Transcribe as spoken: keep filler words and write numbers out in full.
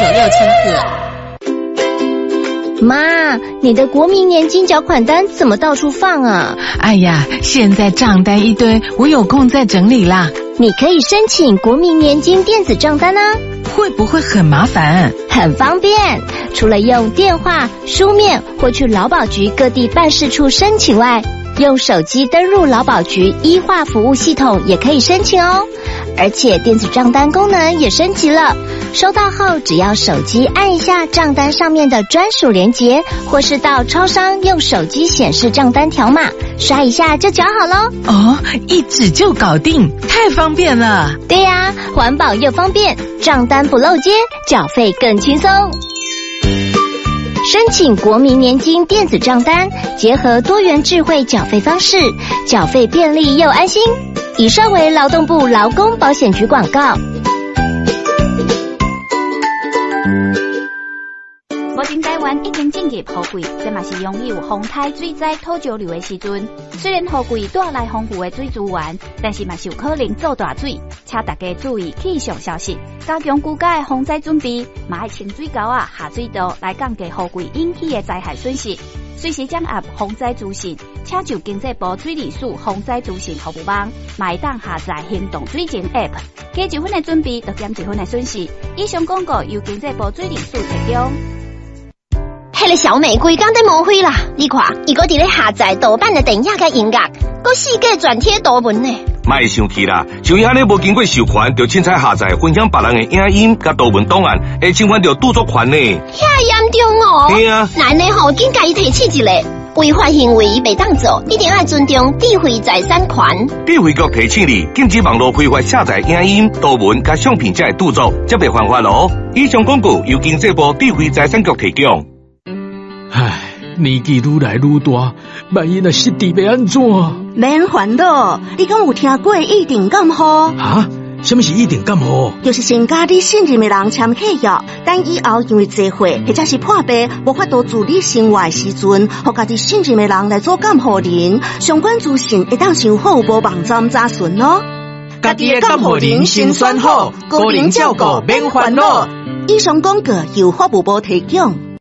六千个。 妈，你的国民年金缴款单怎么到处放啊？ 哎呀，现在账单一堆，我有空再整理啦。 你可以申请国民年金电子账单啊。 会不会很麻烦？ 很方便，除了用电话、书面或去劳保局各地办事处申请外，用手机登入劳保局医化服务系统也可以申请哦。而且电子账单功能也升级了，收到后只要手机按一下账单上面的专属连结，或是到超商用手机显示账单条码，刷一下就缴好咯。 哦，一指就搞定，太方便了。 对呀，环保又方便，账单不漏接，缴费更轻松。申请国民年金电子账单，结合多元智慧缴费方式，缴费便利又安心。以上为劳动部劳工保险局广告。 目前台湾已经进入雨季，这嘛是拥有风台水灾土石流的时阵。虽然雨季带来丰富的水资源，但是嘛是有可能造大水，请大家注意气象消息，加强居家的防灾准备，嘛要清水沟啊、下水道来降低雨季引起的灾害损失。随时掌握防灾资讯，请就经济部水利署防灾资讯服务网，买当下载行动水情 App， 加一分的准备，就减一分的损失。以上广告由经济部水利署提供。 迄个小美规刚在抹灰啦，你看，伊个伫咧下载盗版的电影甲音乐，佮世界转贴图文呢。 莫生气啦，像伊安尼无经过授权，就凊彩下载分享别人的影音甲图文档案，会侵犯到著作权呢。 遐严重哦！ 对啊， 咱呢吼，紧甲伊提起一个违法行为袂当做，一定要尊重智慧财产权。 智慧局提醒你，禁止网络非法下载影音、图文甲相片才会著作，则袂犯法咯。以上广告由经济部智慧财产局提供。 唉，年纪愈来愈大，万一若失智要安怎？ 免烦恼，你敢有听过一定感冒？ 啊？什么是一定感冒？ 就是先甲你信任的人签契约，等以后因为坐会或者是破病无法度自理生活的时阵，互家己信任的人来做监护人，相关资讯会当上好无网站查询哦。 家己的监护人先选好，个人照顾免烦恼。 以上广告由法务部提供。